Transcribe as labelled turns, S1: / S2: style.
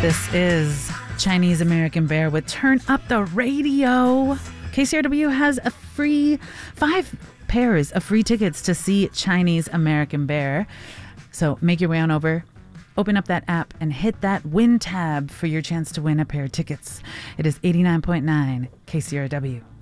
S1: This is Chinese American Bear with Turn Up the Radio. KCRW has a free 5 pairs of free tickets to see Chinese American Bear. So make your way on over, open up that app, and hit that win tab for your chance to win a pair of tickets. It is 89.9 KCRW.